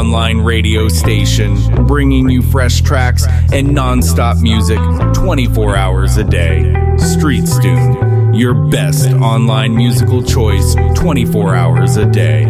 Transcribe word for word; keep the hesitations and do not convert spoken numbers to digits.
online radio station, bringing you fresh tracks and non-stop music twenty-four hours a day. StreetsTune, your best online musical choice twenty-four hours a day.